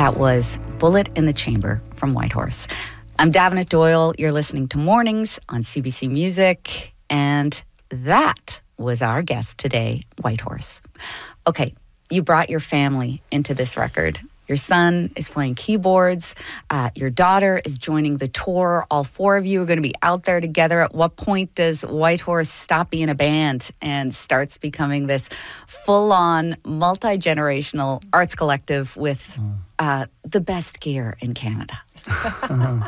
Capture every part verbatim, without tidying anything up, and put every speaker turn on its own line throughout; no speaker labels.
That was Bullet in the Chamber from Whitehorse. I'm Davenant Doyle. You're listening to Mornings on C B C Music. And that was our guest today, Whitehorse. Okay, you brought your family into this record. Your son is playing keyboards. Uh, your daughter is joining the tour. All four of you are going to be out there together. At what point does Whitehorse stop being a band and starts becoming this full-on, multi-generational arts collective with uh, the best gear in Canada?
uh-huh.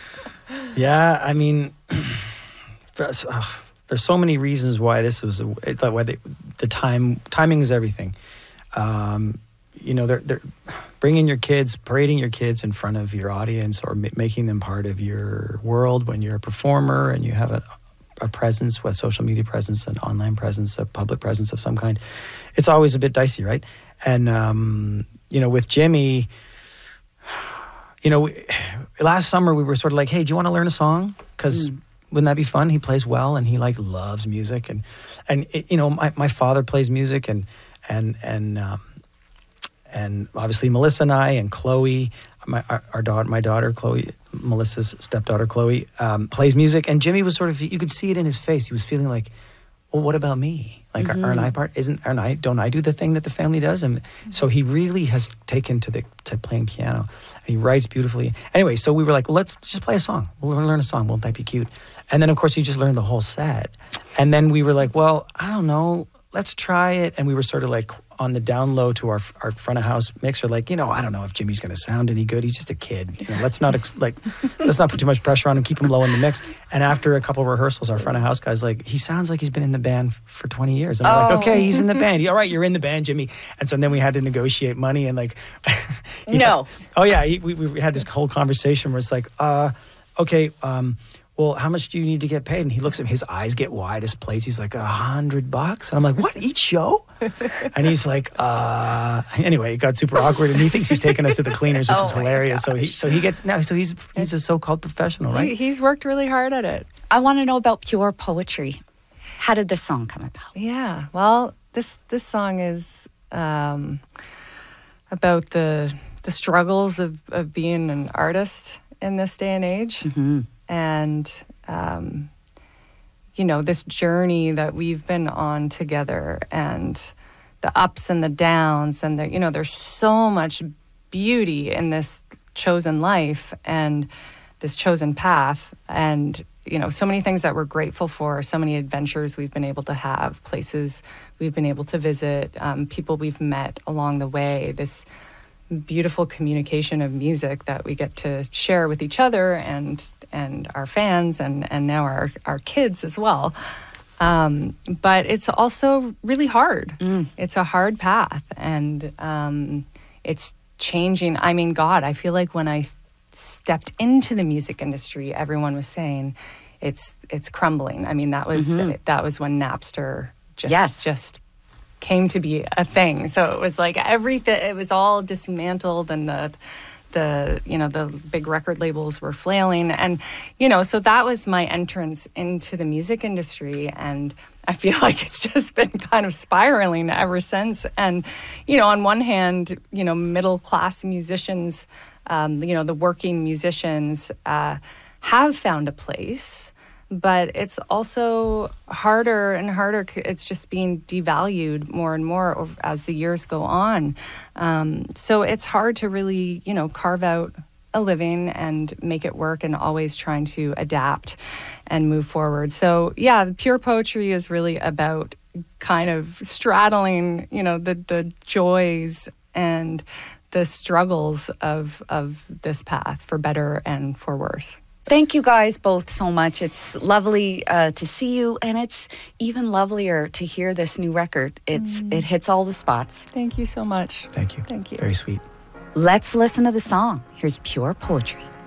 Yeah, I mean, there's, uh, there's so many reasons why this was, why they, the time, timing is everything. Um, you know, they're, they're bringing your kids, parading your kids in front of your audience or ma- making them part of your world when you're a performer and you have a, a presence, a social media presence, an online presence, a public presence of some kind. It's always a bit dicey, right? And, um, you know, with Jimmy, you know, we, last summer we were sort of like, hey, do you want to learn a song? Because mm. wouldn't that be fun? He plays well and he like loves music. And, and it, you know, my, my father plays music and, and, and, um, and obviously Melissa and I and Chloe, my our, our daughter, my daughter Chloe, Melissa's stepdaughter Chloe, um, plays music. And Jimmy was sort of, you could see it in his face. He was feeling like, well, what about me? Like, mm-hmm. aren't I part? Isn't aren't I? Don't I do the thing that the family does? And so he really has taken to the to playing piano. And he writes beautifully. Anyway, so we were like, well, let's just play a song. We'll learn a song. Won't that be cute? And then of course he just learned the whole set. And then we were like, well, I don't know. Let's try it. And we were sort of like on the down low to our our front of house mixer, like, you know, I don't know if Jimmy's going to sound any good. He's just a kid. You know, let's not ex- like let's not put too much pressure on him. Keep him low in the mix. And after a couple of rehearsals, our front of house guy's like, he sounds like he's been in the band f- for twenty years. And we're
oh.
like, okay, he's in the band. All right, you're in the band, Jimmy. And so then we had to negotiate money and like,
no.
Had, oh yeah, he, we we had this whole conversation where it's like, uh, okay. Um, well, how much do you need to get paid? And he looks at me, his eyes get wide as plates. He's like, a hundred bucks? And I'm like, what, each show? And he's like, uh, anyway, it got super awkward. And he thinks he's taking us to the cleaners, which
oh
is hilarious. So he so he gets, now, so he's he's a so-called professional, right?
He, he's worked really hard at it.
I want to know about Pure Poetry. How did this song come about?
Yeah, well, this this song is um, about the the struggles of, of being an artist in this day and age.
Mm-hmm.
And, um, you know, this journey that we've been on together and the ups and the downs and, the, you know, there's so much beauty in this chosen life and this chosen path and, you know, so many things that we're grateful for, so many adventures we've been able to have, places we've been able to visit, um, people we've met along the way, this beautiful communication of music that we get to share with each other and and our fans and and now our our kids as well, um but it's also really hard.
mm.
It's a hard path and um it's changing. I mean, God, I feel like when I stepped into the music industry, everyone was saying it's it's crumbling. I mean, that was
mm-hmm.
that was when Napster just
yes.
just came to be a thing. So it was like everything, it was all dismantled and the, the, you know, the big record labels were flailing. And, you know, so that was my entrance into the music industry. And I feel like it's just been kind of spiraling ever since. And, you know, on one hand, you know, middle class musicians, um, you know, the working musicians uh, have found a place. But it's also harder and harder. It's just being devalued more and more as the years go on. Um, so it's hard to really, you know, carve out a living and make it work and always trying to adapt and move forward. So, yeah, Pure Poetry is really about kind of straddling, you know, the, the joys and the struggles of of this path for better and for worse.
Thank you guys both so much. It's lovely uh, to see you, and it's even lovelier to hear this new record. It's mm. It hits all the spots.
Thank you so much.
Thank you.
Thank you.
Very sweet.
Let's listen to the song. Here's Pure Poetry.